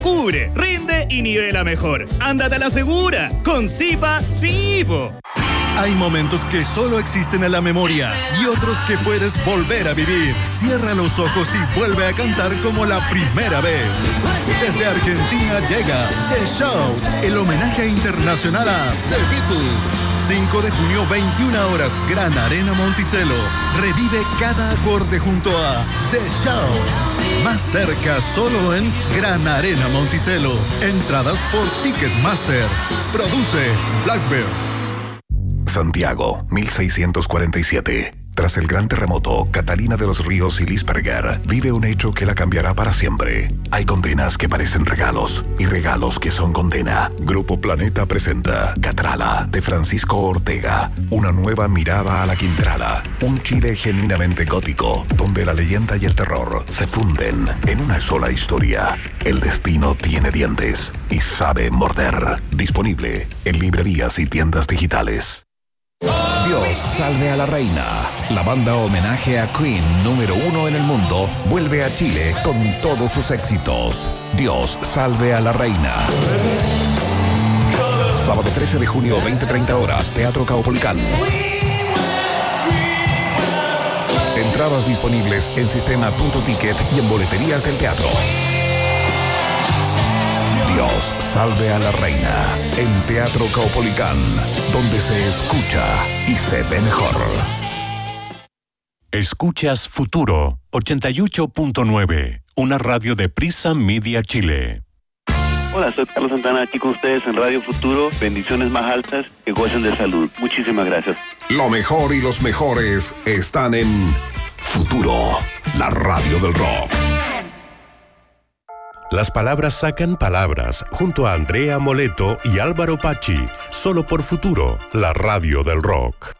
Cubre, rinde y nivela mejor. Ándate a la segura. Con Zipa, sí, po. Hay momentos que solo existen en la memoria y otros que puedes volver a vivir. Cierra los ojos y vuelve a cantar como la primera vez. Desde Argentina llega The Shout, el homenaje internacional a The Beatles. 5 de junio, 21 horas, Gran Arena Monticello. Revive cada acorde junto a The Shout. Más cerca solo en Gran Arena Monticello. Entradas por Ticketmaster. Produce Blackbird. Santiago, 1647. Tras el gran terremoto, Catalina de los Ríos y Lisperger vive un hecho que la cambiará para siempre. Hay condenas que parecen regalos y regalos que son condena. Grupo Planeta presenta Catrala, de Francisco Ortega. Una nueva mirada a la Quintrala. Un Chile genuinamente gótico, donde la leyenda y el terror se funden en una sola historia. El destino tiene dientes y sabe morder. Disponible en librerías y tiendas digitales. Dios salve a la reina. La banda homenaje a Queen número 1 en el mundo vuelve a Chile con todos sus éxitos. Dios salve a la reina. Sábado 13 de junio, 20-30 horas, Teatro Caupolicán. Entradas disponibles en sistema.ticket y en boleterías del teatro. Dios salve a la reina en Teatro Caupolicán, donde se escucha y se ve mejor. Escuchas Futuro 88.9, una radio de Prisa Media Chile. Hola, soy Carlos Santana, aquí con ustedes en Radio Futuro. Bendiciones más altas, que gocen de salud. Muchísimas gracias. Lo mejor y los mejores están en Futuro, la radio del rock. Las palabras sacan palabras, junto a Andrea Moleto y Álvaro Pachi, solo por Futuro, la radio del rock.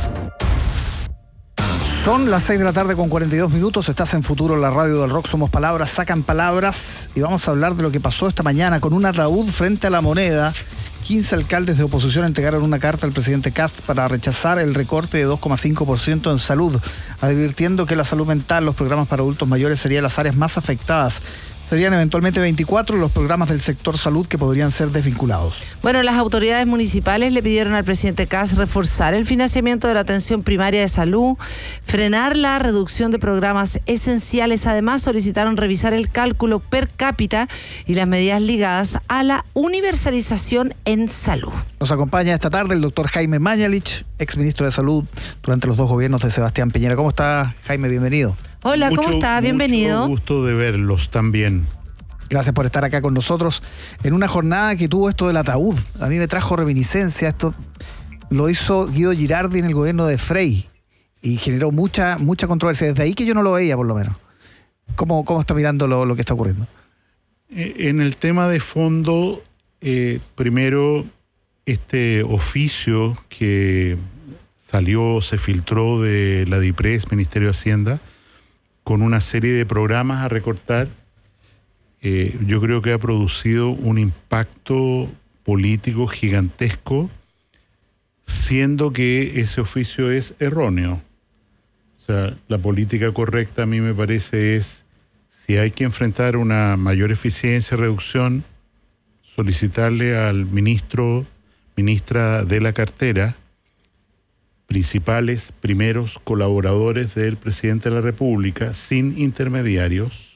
Son las 6 de la tarde con 42 minutos, estás en Futuro, la radio del rock, somos palabras, sacan palabras, y vamos a hablar de lo que pasó esta mañana con un ataúd frente a la Moneda. 15 alcaldes de oposición entregaron una carta al presidente Kast para rechazar el recorte de 2,5% en salud, advirtiendo que la salud mental, los programas para adultos mayores serían las áreas más afectadas. Serían eventualmente 24 los programas del sector salud que podrían ser desvinculados. Bueno, las autoridades municipales le pidieron al presidente Kast reforzar el financiamiento de la atención primaria de salud, frenar la reducción de programas esenciales. Además, solicitaron revisar el cálculo per cápita y las medidas ligadas a la universalización en salud. Nos acompaña esta tarde el doctor Jaime Mañalich, exministro de Salud durante los dos gobiernos de Sebastián Piñera. ¿Cómo está, Jaime? Bienvenido. Hola, ¿cómo está? Bienvenido. Mucho gusto de verlos también. Gracias por estar acá con nosotros en una jornada que tuvo esto del ataúd. A mí me trajo reminiscencia. Esto lo hizo Guido Girardi en el gobierno de Frey y generó mucha controversia. Desde ahí que yo no lo veía, por lo menos. ¿Cómo está mirando lo que está ocurriendo? En el tema de fondo, primero, este oficio que se filtró de la DIPRES, Ministerio de Hacienda, con una serie de programas a recortar, yo creo que ha producido un impacto político gigantesco, siendo que ese oficio es erróneo. O sea, la política correcta a mí me parece es, si hay que enfrentar una mayor eficiencia y reducción, solicitarle al ministra de la cartera, principales, primeros colaboradores del presidente de la República, sin intermediarios,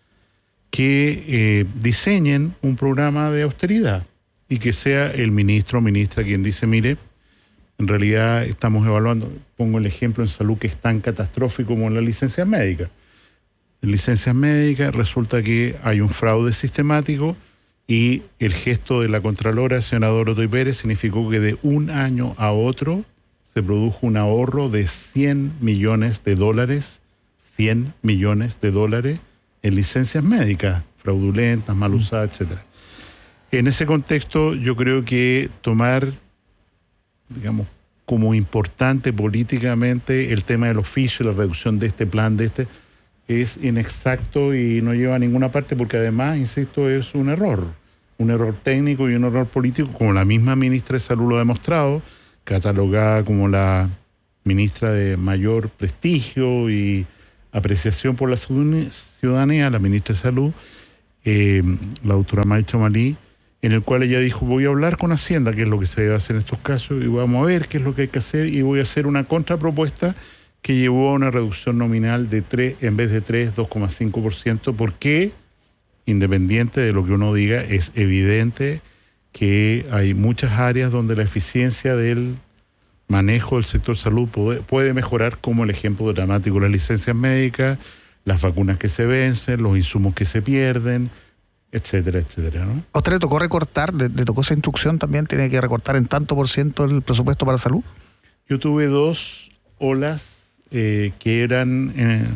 que diseñen un programa de austeridad y que sea el ministro o ministra quien dice, mire, en realidad estamos evaluando, pongo el ejemplo en salud que es tan catastrófico como en las licencias médicas. En licencias médicas resulta que hay un fraude sistemático y el gesto de la Contralora, señora Dorothy Pérez, significó que de un año a otro se produjo un ahorro de $100 millones, 100 millones de dólares en licencias médicas, fraudulentas, mal usadas, etc. En ese contexto, yo creo que tomar, digamos, como importante políticamente el tema del oficio, la reducción de este plan, es inexacto y no lleva a ninguna parte, porque además, insisto, es un error técnico y un error político, como la misma ministra de Salud lo ha demostrado, catalogada como la ministra de mayor prestigio y apreciación por la ciudadanía, la ministra de Salud, la doctora Maicha Malí, en el cual ella dijo, voy a hablar con Hacienda, que es lo que se debe hacer en estos casos, y vamos a ver qué es lo que hay que hacer, y voy a hacer una contrapropuesta que llevó a una reducción nominal de 3, en vez de 3, 2,5%, porque, independiente de lo que uno diga, es evidente que hay muchas áreas donde la eficiencia del manejo del sector salud puede mejorar, como el ejemplo dramático de las licencias médicas, las vacunas que se vencen, los insumos que se pierden, etcétera, etcétera, ¿no? ¿A usted le tocó recortar, le tocó esa instrucción también, tiene que recortar en tanto por ciento el presupuesto para salud? Yo tuve 2 olas que eran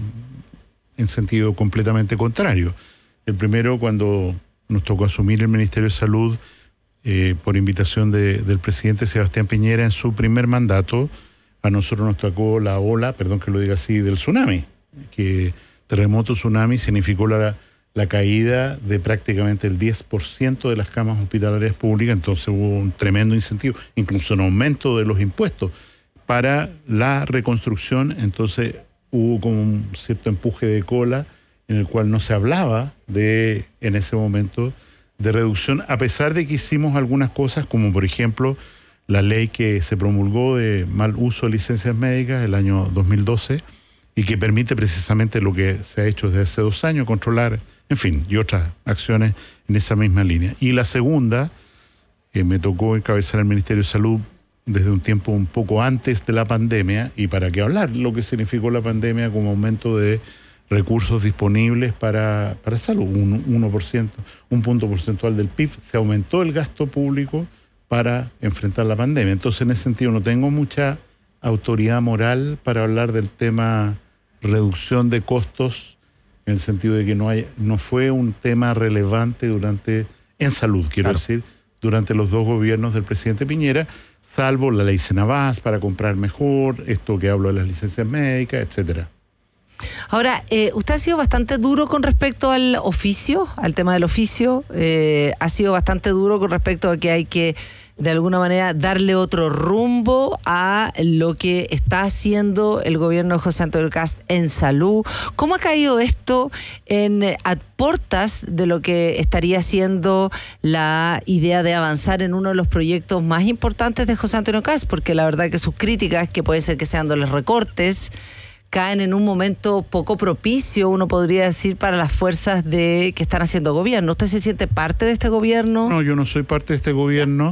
en sentido completamente contrario. El primero, cuando nos tocó asumir el Ministerio de Salud por invitación del presidente Sebastián Piñera en su primer mandato, a nosotros nos tocó la ola, perdón que lo diga así, del tsunami, que terremoto tsunami significó la caída de prácticamente el 10% de las camas hospitalarias públicas, entonces hubo un tremendo incentivo, incluso un aumento de los impuestos para la reconstrucción, entonces hubo como un cierto empuje de cola en el cual no se hablaba en ese momento de reducción, a pesar de que hicimos algunas cosas, como por ejemplo la ley que se promulgó de mal uso de licencias médicas el año 2012 y que permite precisamente lo que se ha hecho desde hace 2 años, controlar, en fin, y otras acciones en esa misma línea. Y la segunda, me tocó encabezar el Ministerio de Salud desde un tiempo un poco antes de la pandemia, y para qué hablar, lo que significó la pandemia como aumento de recursos disponibles para salud, un 1%, un punto porcentual del PIB, se aumentó el gasto público para enfrentar la pandemia. Entonces, en ese sentido, no tengo mucha autoridad moral para hablar del tema reducción de costos, en el sentido de que no fue un tema relevante en salud, quiero decir, durante los 2 gobiernos del presidente Piñera, salvo la ley Senabás para comprar mejor, esto que hablo de las licencias médicas, etcétera. Ahora, usted ha sido bastante duro con respecto al oficio, al tema del oficio, ha sido bastante duro con respecto a que hay que, de alguna manera, darle otro rumbo a lo que está haciendo el gobierno de José Antonio Kast en salud. ¿Cómo ha caído esto a portas de lo que estaría siendo la idea de avanzar en uno de los proyectos más importantes de José Antonio Kast? Porque la verdad que sus críticas, que puede ser que sean de los recortes, caen en un momento poco propicio, uno podría decir, para las fuerzas que están haciendo gobierno. ¿Usted se siente parte de este gobierno? No, yo no soy parte de este gobierno.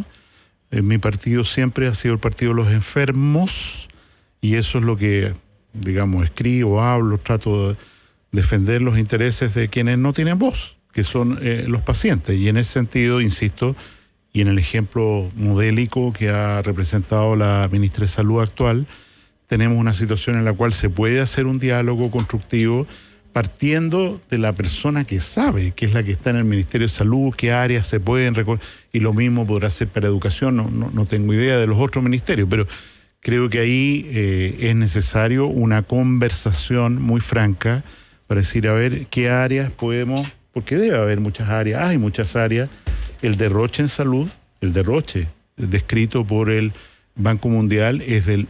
Mi partido siempre ha sido el partido de los enfermos, y eso es lo que, digamos, escribo, hablo, trato de defender los intereses de quienes no tienen voz, que son los pacientes. Y en ese sentido, insisto, y en el ejemplo modélico que ha representado la ministra de Salud actual, tenemos una situación en la cual se puede hacer un diálogo constructivo partiendo de la persona que sabe, que es la que está en el Ministerio de Salud, qué áreas se pueden recorrer, y lo mismo podrá ser para educación, no tengo idea de los otros ministerios, pero creo que ahí es necesario una conversación muy franca para decir, a ver, qué áreas podemos, porque debe haber muchas áreas, hay muchas áreas, el derroche en salud, el derroche descrito por el Banco Mundial es del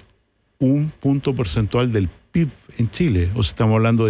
1 punto porcentual del PIB en Chile. O sea, estamos hablando de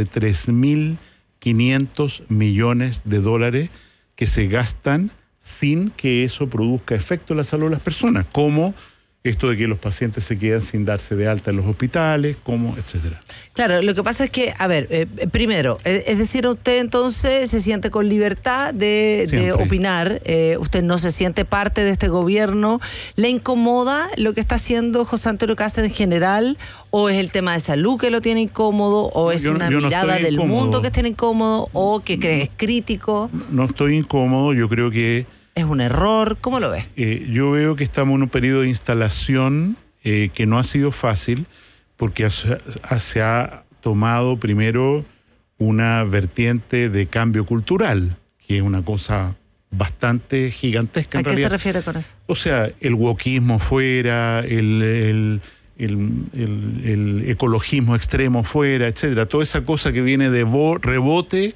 3.500 millones de dólares que se gastan sin que eso produzca efecto en la salud de las personas, como esto de que los pacientes se quedan sin darse de alta en los hospitales, como etcétera. Claro, lo que pasa es que, a ver, primero, es decir, usted entonces se siente con libertad de opinar, usted no se siente parte de este gobierno. ¿Le incomoda lo que está haciendo José Antonio Kast en general? ¿O es el tema de salud que lo tiene incómodo? ¿O es una mirada del mundo que tiene incómodo? ¿O que cree que es crítico? No estoy incómodo, yo creo que ¿es un error? ¿Cómo lo ves? Yo veo que estamos en un periodo de instalación que no ha sido fácil, porque se ha tomado primero una vertiente de cambio cultural, que es una cosa bastante gigantesca en realidad. ¿A qué se refiere con eso? O sea, el wokismo fuera, el ecologismo extremo fuera, etcétera. Toda esa cosa que viene de rebote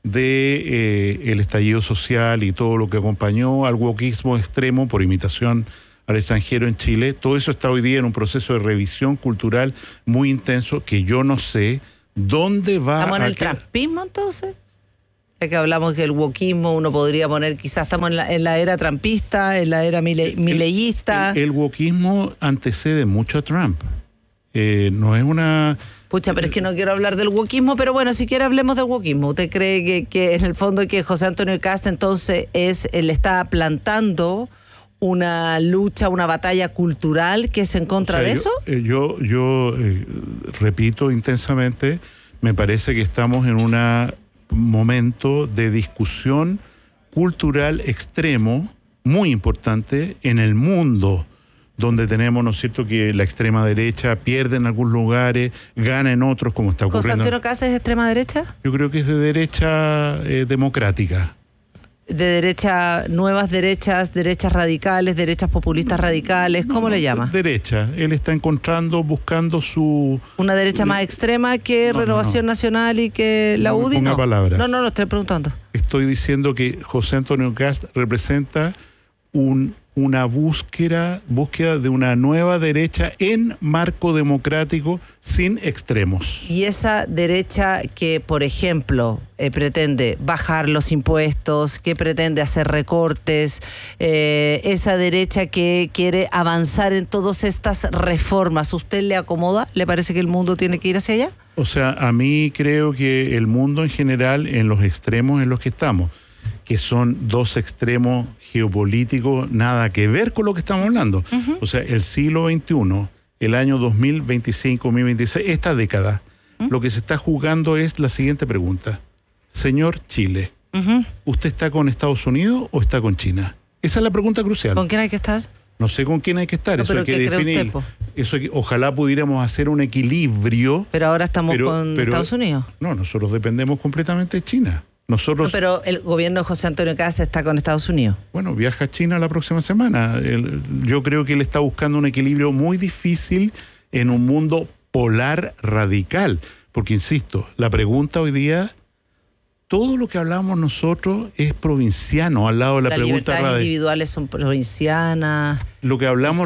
el estallido social y todo lo que acompañó al wokismo extremo por imitación al extranjero en Chile, todo eso está hoy día en un proceso de revisión cultural muy intenso que yo no sé dónde va. ¿Estamos en el trumpismo entonces? Ya que hablamos del wokismo, uno podría poner, quizás estamos en la era trumpista, en la era mileyista. El wokismo antecede mucho a Trump. No es una... Pucha, pero es que no quiero hablar del wokismo, pero bueno, si quiere hablemos del wokismo. ¿Usted cree que en el fondo que José Antonio Kast entonces le está plantando una lucha, una batalla cultural que es en contra de eso? Yo repito intensamente, me parece que estamos en un momento de discusión cultural extremo, muy importante en el mundo, donde tenemos, ¿no es cierto?, que la extrema derecha pierde en algunos lugares, gana en otros, como está ocurriendo. ¿José Antonio Kast es de extrema derecha? Yo creo que es de derecha democrática. De derecha, nuevas derechas, derechas radicales, derechas populistas radicales, ¿cómo le llama? Derecha. Él está buscando su... ¿Una derecha más extrema que Renovación Nacional y que la UDI? No, palabras. No, estoy preguntando. Estoy diciendo que José Antonio Kast representa una búsqueda de una nueva derecha en marco democrático sin extremos. Y esa derecha que, por ejemplo, pretende bajar los impuestos, que pretende hacer recortes, esa derecha que quiere avanzar en todas estas reformas, ¿usted le acomoda? ¿Le parece que el mundo tiene que ir hacia allá? O sea, a mí creo que el mundo en general, en los extremos en los que estamos, que son dos extremos geopolíticos, nada que ver con lo que estamos hablando. Uh-huh. O sea, el siglo XXI, el año 2025-2026, esta década, lo que se está jugando es la siguiente pregunta. Señor Chile, ¿usted está con Estados Unidos o está con China? Esa es la pregunta crucial. ¿Con quién hay que estar? No sé con quién hay que estar, eso hay que definir. Ojalá pudiéramos hacer un equilibrio. Pero ahora estamos con Estados Unidos. No, nosotros dependemos completamente de China. Pero el gobierno de José Antonio Kast está con Estados Unidos. Bueno, viaja a China la próxima semana. Yo creo que él está buscando un equilibrio muy difícil en un mundo polar radical. Porque, insisto, la pregunta hoy día, todo lo que hablamos nosotros es provinciano al lado de la pregunta. Las libertades individuales son provincianas. Lo que hablamos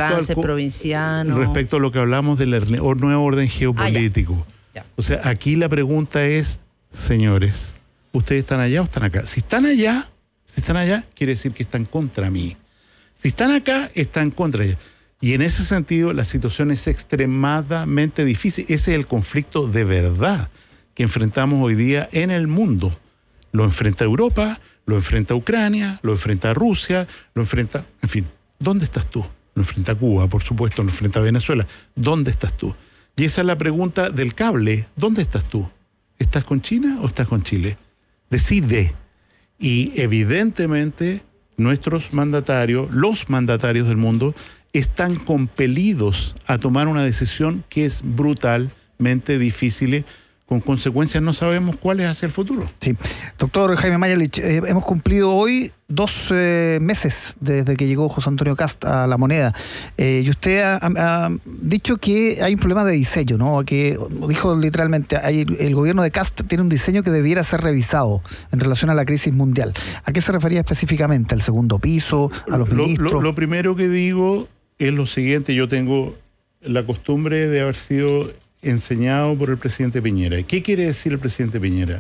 respecto a lo que hablamos del nuevo orden geopolítico. Ya. O sea, aquí la pregunta es, señores, ¿ustedes están allá o están acá? Si están allá, quiere decir que están contra mí. Si están acá, están contra ella. Y en ese sentido, la situación es extremadamente difícil. Ese es el conflicto de verdad que enfrentamos hoy día en el mundo. Lo enfrenta Europa, lo enfrenta Ucrania, lo enfrenta Rusia, en fin, ¿dónde estás tú? Lo enfrenta Cuba, por supuesto, lo enfrenta Venezuela. ¿Dónde estás tú? Y esa es la pregunta del cable. ¿Dónde estás tú? ¿Estás con China o estás con Chile? Decide. Y evidentemente nuestros mandatarios, los mandatarios del mundo, están compelidos a tomar una decisión que es brutalmente difícil, con consecuencias no sabemos cuáles hacia el futuro. Sí. Doctor Jaime Mañalich, hemos cumplido hoy 2 meses desde que llegó José Antonio Kast a La Moneda. Y usted ha dicho que hay un problema de diseño, ¿no? Que dijo literalmente, el gobierno de Kast tiene un diseño que debiera ser revisado en relación a la crisis mundial. ¿A qué se refería específicamente? ¿Al segundo piso? ¿A los ministros? Lo primero que digo es lo siguiente. Yo tengo la costumbre de haber sido enseñado por el presidente Piñera. ¿Qué quiere decir el presidente Piñera?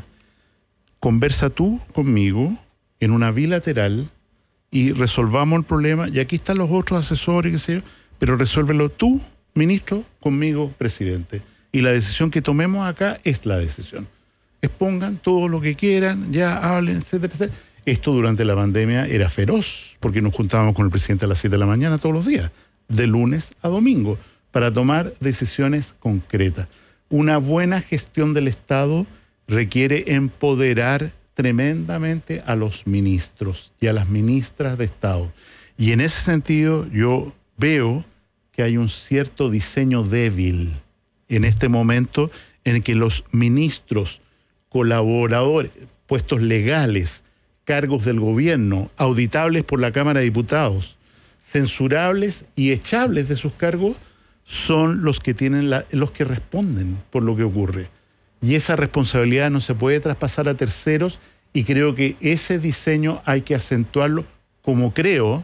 Conversa tú conmigo en una bilateral y resolvamos el problema, y aquí están los otros asesores, qué sé yo, pero resuélvelo tú, ministro, conmigo, presidente. Y la decisión que tomemos acá es la decisión. Expongan todo lo que quieran, ya hablen, etcétera, etcétera. Esto durante la pandemia era feroz, porque nos juntábamos con el presidente a las 7 de la mañana todos los días, de lunes a domingo, para tomar decisiones concretas. Una buena gestión del Estado requiere empoderar tremendamente a los ministros y a las ministras de Estado. Y en ese sentido yo veo que hay un cierto diseño débil en este momento en que los ministros, colaboradores, puestos legales, cargos del gobierno, auditables por la Cámara de Diputados, censurables y echables de sus cargos, son los que los que responden por lo que ocurre. Y esa responsabilidad no se puede traspasar a terceros, y creo que ese diseño hay que acentuarlo, como creo,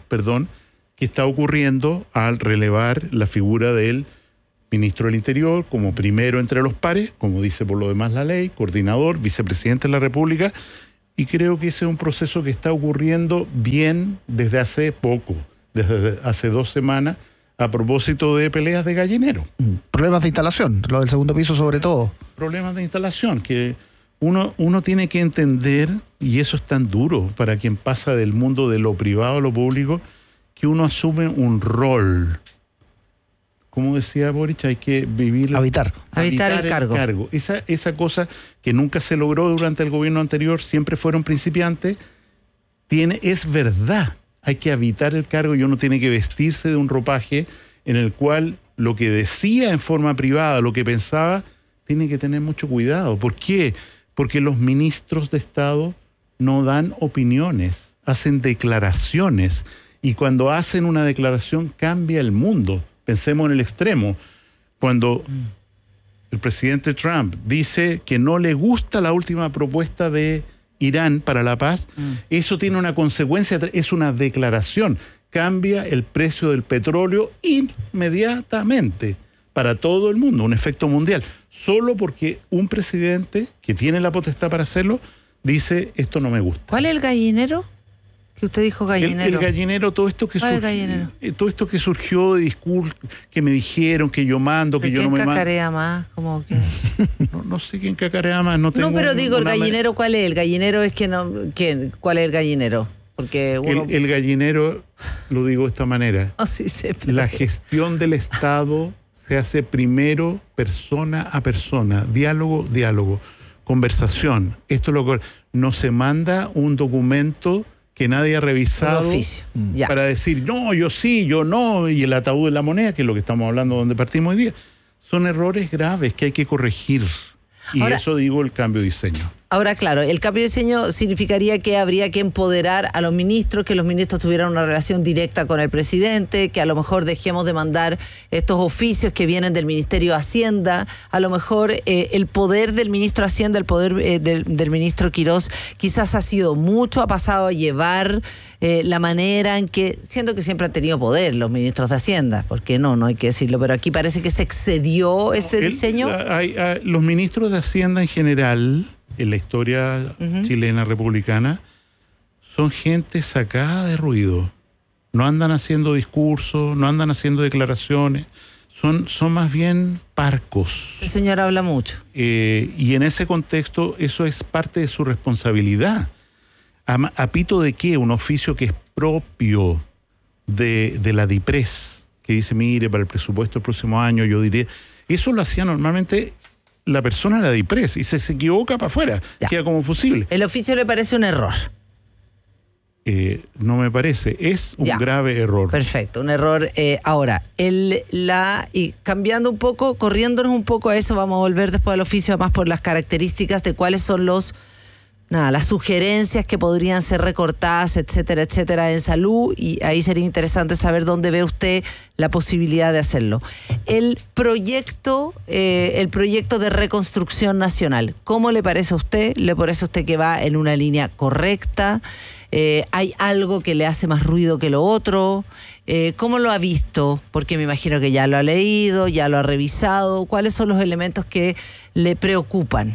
que está ocurriendo al relevar la figura del ministro del Interior como primero entre los pares, como dice por lo demás la ley, coordinador, vicepresidente de la República, Y creo que ese es un proceso que está ocurriendo bien desde hace poco, desde hace 2 semanas, a propósito de peleas de gallinero. Problemas de instalación, lo del segundo piso sobre todo. Problemas de instalación, que uno tiene que entender, y eso es tan duro para quien pasa del mundo de lo privado a lo público, que uno asume un rol. Como decía Boric, hay que vivir... Habitar el cargo. Esa cosa que nunca se logró durante el gobierno anterior, siempre fueron principiantes, es verdad. Hay que habitar el cargo y uno tiene que vestirse de un ropaje en el cual lo que decía en forma privada, lo que pensaba, tiene que tener mucho cuidado. ¿Por qué? Porque los ministros de Estado no dan opiniones, hacen declaraciones. Y cuando hacen una declaración cambia el mundo. Pensemos en el extremo. Cuando el presidente Trump dice que no le gusta la última propuesta de Irán para la paz, eso tiene una consecuencia, es una declaración. Cambia el precio del petróleo inmediatamente para todo el mundo, un efecto mundial. Solo porque un presidente que tiene la potestad para hacerlo dice, esto no me gusta. ¿Cuál es el gallinero? Que usted dijo gallinero. El gallinero, todo esto que surgió de discursos que me dijeron, que yo mando, que yo no me mando. ¿Quién cacarea más? Como que... no sé quién cacarea más. No, pero digo, el gallinero, ¿cuál es? El gallinero es que no... ¿Cuál es el gallinero? Porque el gallinero, lo digo de esta manera. Oh, sí, la gestión del Estado se hace primero persona a persona, diálogo, conversación. Esto es lo que... No se manda un documento que nadie ha revisado para decir, no, yo sí, yo no, y el ataúd de la moneda, que es lo que estamos hablando donde partimos hoy día. Son errores graves que hay que corregir. Y ahora, eso digo el cambio de diseño. Ahora, claro, el cambio de diseño significaría que habría que empoderar a los ministros, que los ministros tuvieran una relación directa con el presidente, que a lo mejor dejemos de mandar estos oficios que vienen del Ministerio de Hacienda, a lo mejor el poder del ministro de Hacienda, el poder del ministro Quirós, quizás ha sido mucho, ha pasado a llevar la manera en que, siendo que siempre han tenido poder los ministros de Hacienda, porque no hay que decirlo, pero aquí parece que se excedió ese diseño. Los ministros de Hacienda en general, en la historia chilena republicana, son gente sacada de ruido. No andan haciendo discursos, no andan haciendo declaraciones, son más bien parcos. El señor habla mucho. Y en ese contexto eso es parte de su responsabilidad. ¿A pito de qué? Un oficio que es propio de la DIPRES, que dice, mire, para el presupuesto del próximo año yo diré... Eso lo hacía normalmente la persona de la DIPRES y se equivoca para afuera, queda como fusible. ¿El oficio le parece un error? No me parece, es un grave error. Perfecto, un error. Ahora, y cambiando un poco, corriéndonos un poco a eso, vamos a volver después al oficio, además por las características de cuáles son las sugerencias que podrían ser recortadas, etcétera, etcétera, en salud, y ahí sería interesante saber dónde ve usted la posibilidad de hacerlo. El proyecto de reconstrucción nacional, ¿cómo le parece a usted? ¿Le parece a usted que va en una línea correcta? ¿Hay algo que le hace más ruido que lo otro? ¿Cómo lo ha visto? Porque me imagino que ya lo ha leído, ya lo ha revisado. ¿Cuáles son los elementos que le preocupan?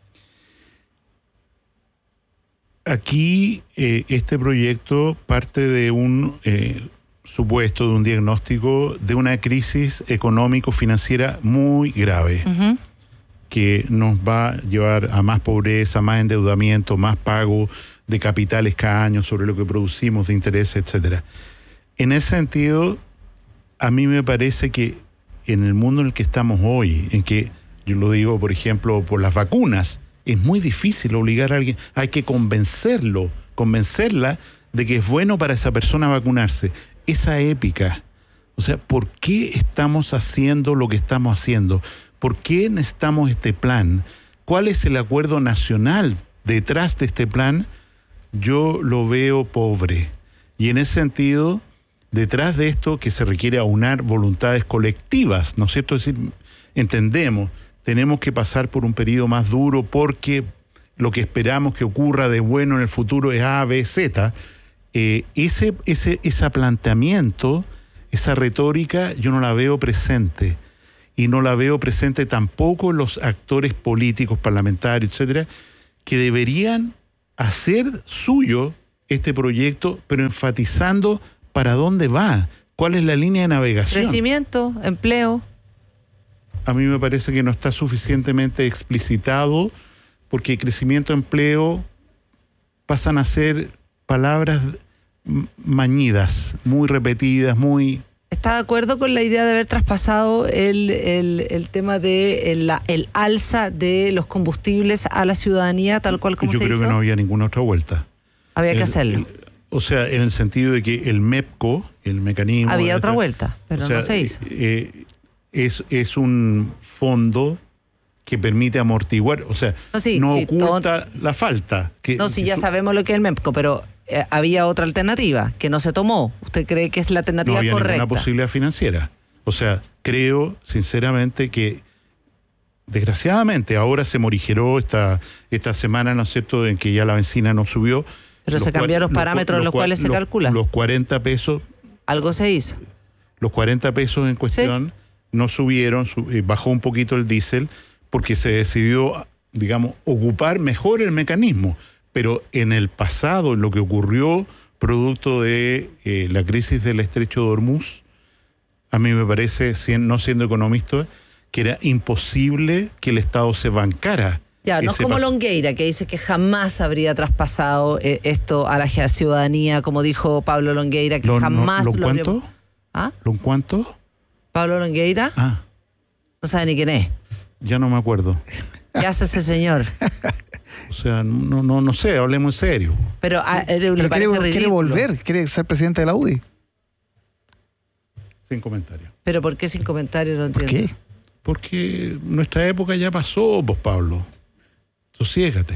Aquí este proyecto parte de un supuesto, de un diagnóstico de una crisis económico-financiera muy grave, que nos va a llevar a más pobreza, más endeudamiento, más pago de capitales cada año sobre lo que producimos, de intereses, etcétera. En ese sentido, a mí me parece que en el mundo en el que estamos hoy, en que, yo lo digo, por ejemplo, por las vacunas, es muy difícil obligar a alguien, hay que convencerla de que es bueno para esa persona vacunarse. Esa épica, o sea, ¿por qué estamos haciendo lo que estamos haciendo? ¿Por qué necesitamos este plan? ¿Cuál es el acuerdo nacional detrás de este plan? Yo lo veo pobre. Y en ese sentido, detrás de esto que se requiere aunar voluntades colectivas, ¿no es cierto? Es decir, entendemos, tenemos que pasar por un periodo más duro porque lo que esperamos que ocurra de bueno en el futuro es A, B, Z. Ese planteamiento, esa retórica, yo no la veo presente. Y no la veo presente tampoco en los actores políticos, parlamentarios, etcétera, que deberían hacer suyo este proyecto, pero enfatizando para dónde va, cuál es la línea de navegación. Crecimiento, empleo. A mí me parece que no está suficientemente explicitado, porque crecimiento, empleo pasan a ser palabras mañidas, muy repetidas, muy... ¿Está de acuerdo con la idea de haber traspasado el tema de el alza de los combustibles a la ciudadanía, tal cual como se hizo? Yo creo que no había ninguna otra vuelta. Había que hacerlo. O sea, en el sentido de que el MEPCO, el mecanismo... Había otra vuelta, pero no se hizo. Es un fondo que permite amortiguar, o sea, no oculta la falta. Ya sabemos lo que es el MEPCO, pero había otra alternativa que no se tomó. ¿Usted cree que es la alternativa correcta? No había ninguna posibilidad financiera. O sea, creo sinceramente que desgraciadamente ahora se morigeró esta semana, ¿no es cierto?, en que ya la benzina no subió. Pero se cambiaron los parámetros en los cuales se calcula. Los 40 pesos. Algo se hizo. Los 40 pesos en cuestión no subieron, bajó un poquito el diésel porque se decidió, digamos, ocupar mejor el mecanismo. Pero en el pasado, en lo que ocurrió producto de la crisis del Estrecho de Hormuz, a mí me parece, no siendo economista, que era imposible que el Estado se bancara. Ya, no es como Longueira, que dice que jamás habría traspasado esto a la ciudadanía, como dijo Pablo Longueira, que jamás lo habría... ¿Ah? ¿Lo en cuánto? ¿Pablo Longueira? No sabe ni quién es. Ya no me acuerdo. ¿Qué hace ese señor? O sea, no sé, hablemos en serio. Pero quiere volver, quiere ser presidente de la UDI. Sin comentario. ¿Pero por qué sin comentario? No entiendo. ¿Por qué? Porque nuestra época ya pasó, pues, Pablo. Sosiégate.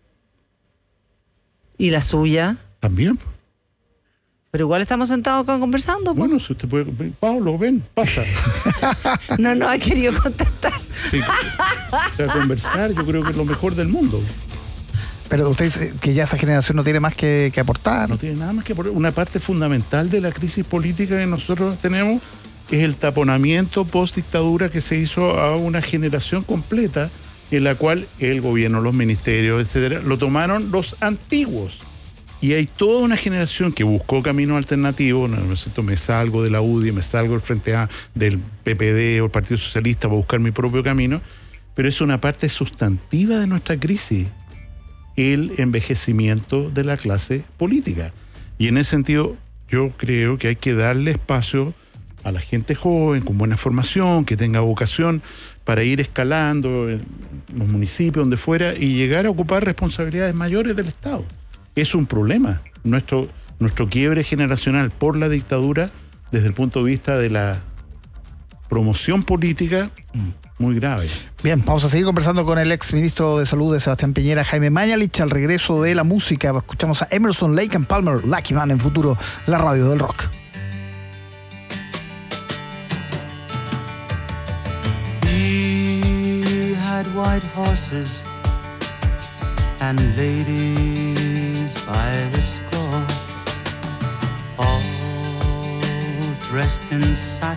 ¿Y la suya? También. Pero igual estamos sentados acá conversando. ¿Pues? Bueno, si usted puede... Pablo, ven, pasa. No ha querido contestar. Sí, o sea, conversar yo creo que es lo mejor del mundo. Pero usted dice que ya esa generación no tiene más que aportar. No tiene nada más que aportar. Una parte fundamental de la crisis política que nosotros tenemos es el taponamiento post-dictadura que se hizo a una generación completa, en la cual el gobierno, los ministerios, etcétera, lo tomaron los antiguos. Y hay toda una generación que buscó caminos alternativos, ¿no es cierto? Me salgo de la UDI, me salgo del Frente A, del PPD o el Partido Socialista para buscar mi propio camino, pero es una parte sustantiva de nuestra crisis, el envejecimiento de la clase política. Y en ese sentido, yo creo que hay que darle espacio a la gente joven, con buena formación, que tenga vocación, para ir escalando en los municipios, donde fuera, y llegar a ocupar responsabilidades mayores del Estado. Es un problema, nuestro quiebre generacional por la dictadura, desde el punto de vista de la promoción política, muy grave. Bien, vamos a seguir conversando con el ex ministro de Salud de Sebastián Piñera, Jaime Mañalich, al regreso de la música. Escuchamos a Emerson, Lake and Palmer, Lucky Man, en Futuro, la radio del rock. He had white horses and ladies by the score, all dressed in satin